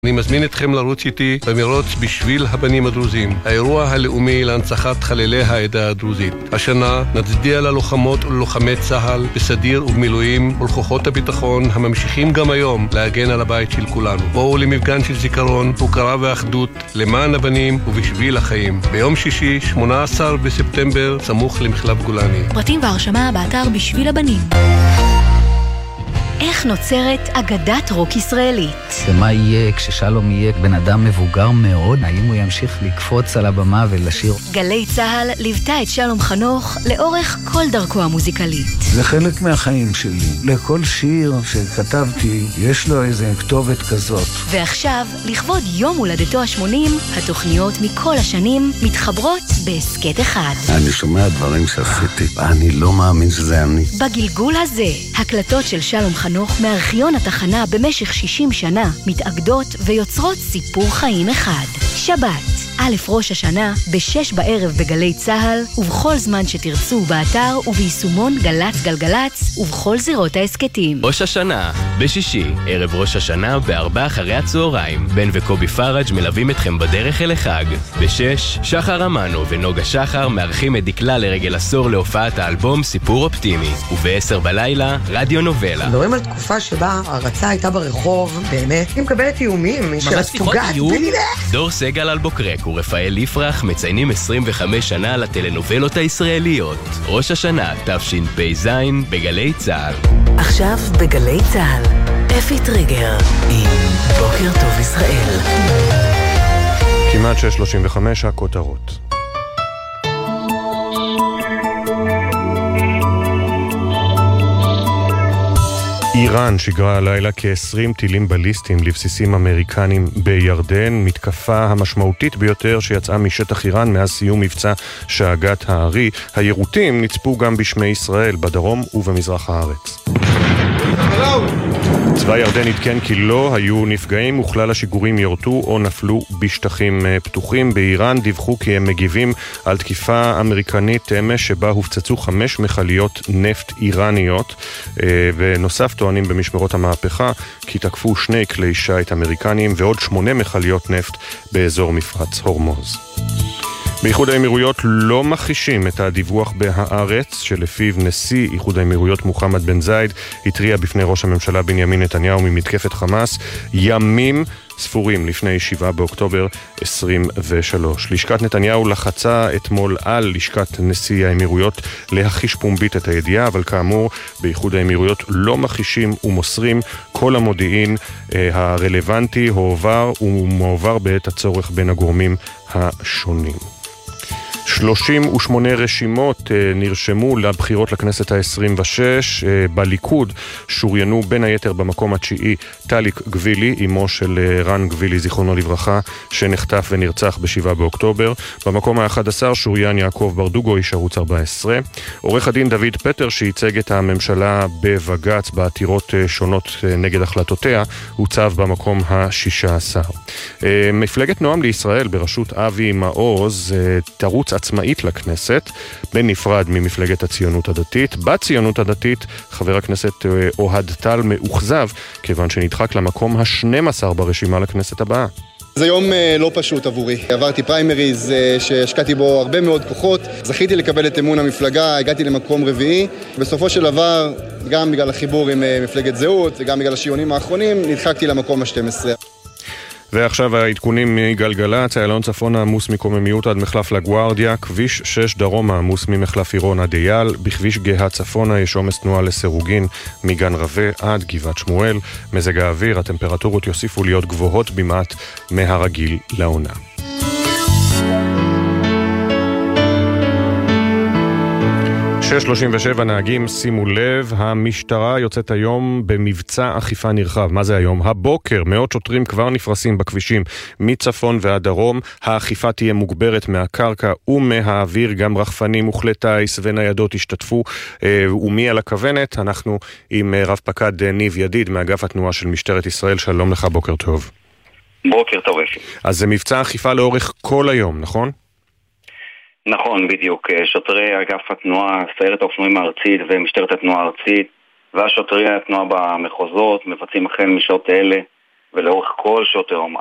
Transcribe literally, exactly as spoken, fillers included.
אני מזמין אתכם לרוץ איתי במרוץ בשביל הבנים הדרוזים, האירוע הלאומי להנצחת חללי העדה הדרוזית. השנה נצדיע ללוחמות וללוחמי צה"ל בסדיר ובמילואים ולכוחות הביטחון הממשיכים גם היום להגן על הבית של כולנו. בואו למפגן של זיכרון, הוקרה ואחדות למען הבנים ובשביל החיים. ביום שישי, שמונה עשר בספטמבר, סמוך למחלף גולני. פרטים והרשמה באתר בשביל הבנים. איך נוצרת אגדת רוק ישראלית? ומה יהיה כששלום יהיה בן אדם מבוגר מאוד? האם הוא ימשיך לקפוץ על הבמה ולשיר? גלי צהל ליוותה את שלום חנוך לאורך כל דרכו המוזיקלית. זה חלק מהחיים שלי. לכל שיר שכתבתי יש לו איזה כתובת כזאת. ועכשיו, לכבוד יום הולדתו ה-שמונים, התוכניות מכל השנים מתחברות בעסקת אחד. אני שומע דברים שעשיתי, אני לא מאמין שזה אני. בגלגול הזה, הקלטות של שלום חנוך מארכיון התחנה במשך שישים שנה מתאגדות ויוצרות סיפור חיים אחד. שבת, א' ראש השנה, בשש בערב בגלי צהל, ובכל זמן שתרצו באתר וביישומון גלץ גלגלץ, ובכל זירות העסקתים. ראש השנה, בשישי, ערב ראש השנה, בארבע אחרי הצהריים. בן וקובי פרג' מלווים אתכם בדרך אל החג. בשש, שחר אמנו ונוגה שחר מארחים את דקלה לרגל עשור להופעת האלבום סיפור אופטימי. ובעשר בלילה, רדיו נובלה. מדברים על תקופה שבה הרצה הייתה ברחוב, באמת, היא מקבלת איומים של הספוגת. דור סגל על בוקרק ורפאל יפרח מציינים עשרים וחמש שנה לטלנובלות הישראליות. ראש השנה, תשפ"ז, בגלי צהל. עכשיו בגלי צהל, אפי טריגר עם בוקר טוב ישראל. כמעט שש שלושים וחמש, הכותרות. איראן שיגרה הלילה כ-עשרים טילים בליסטיים לבסיסים אמריקנים בירדן, מתקפה המשמעותית ביותר שיצאה משטח איראן מאז סיום מבצע שאגת הארי. היירוטים נצפו גם בשמי ישראל, בדרום ובמזרח הארץ. צבא ירדן התקן כי לא היו נפגעים וכלל השיגורים יורטו או נפלו בשטחים פתוחים. באיראן דיווחו כי הם מגיבים על תקיפה אמריקנית אמש שבה הופצצו חמש מכליות נפט איראניות, ונוסף טוענים במשמרות המהפכה כי תקפו שני כלי שייט אמריקניים ועוד שמונה מכליות נפט באזור מפרץ הורמוז. באיחוד האמירויות לא מכחישים את הדיווח בהארץ שלפיו נשיא איחוד האמירויות מוחמד בן זייד התריע בפני ראש הממשלה בנימין נתניהו ממתקפת חמאס ימים ספורים לפני שבעה באוקטובר עשרים ושלוש. לשכת נתניהו לחצה אתמול על לשכת נשיא האמירויות להכחיש פומבית את הידיעה, אבל כאמור באיחוד האמירויות לא מכחישים ומוסרים. כל המודיעין אה, הרלוונטי הועבר ומועבר בעת הצורך בין הגורמים השונים. שלושים ושמונה רשימות נרשמו לבחירות לכנסת ה-עשרים ושש. בליכוד שוריינו בין היתר במקום התשיעי טליק גבילי, אמו של רן גבילי זיכרונו לברכה, שנחטף ונרצח בשבעה באוקטובר. במקום ה-אחד עשר שוריין יעקב ברדוגו, איש ערוץ ארבע עשרה. עורך הדין דוד פטר שייצג את הממשלה בבג"ץ בעתירות שונות נגד החלטותיה, הוצב במקום ה-שישה עשר. מפלגת נועם לישראל בראשות אבי מעוז תרוץ עצמאית לכנסת, בנפרד ממפלגת הציונות הדתית. בציונות הדתית חבר הכנסת אוהד טל מאוכזב כיוון שנדחק למקום ה-שנים עשר ברשימה לכנסת הבאה. זה יום לא פשוט עבורי. עברתי פריימריז שהשקעתי בו הרבה מאוד כוחות, זכיתי לקבל את אמון המפלגה, הגעתי למקום רביעי. בסופו של דבר, גם בגלל החיבור עם מפלגת זהות וגם בגלל השיעונים האחרונים, נדחקתי למקום ה-שתים עשרה. ועכשיו העדכונים מגלגלצ, איילון צפון העמוס מקוממיות עד מחלף לגוארדיה, כביש שש דרום העמוס ממחלף עירון עד אייל, בכביש גאה צפונה יש עומס תנועה לסירוגין מגן רווה עד גבעת שמואל. מזג האוויר, הטמפרטורות יוסיפו להיות גבוהות במעט מהרגיל לעונה. שש שלושים ושבע נהגים, שימו לב, המשטרה יוצאת היום במבצע אכיפה נרחב. מה זה היום? הבוקר, מאות שוטרים כבר נפרסים בכבישים מצפון ועד דרום. האכיפה תהיה מוגברת מהקרקע ומהאוויר, גם רחפנים וכלי טייס וניידות ישתתפו. ומי על הכוונת? אנחנו עם רב פקד ניב ידיד מאגף התנועה של משטרת ישראל. שלום לך, בוקר טוב. בוקר טוב. אז זה מבצע אכיפה לאורך כל היום, נכון? נכון, בדיוק. שוטרי אגף התנועה, סיירת האופנועים הארצית ומשטרת התנועה הארצית והשוטרי התנועה במחוזות מבצעים החל משעות אלה ולאורך כל שעות היום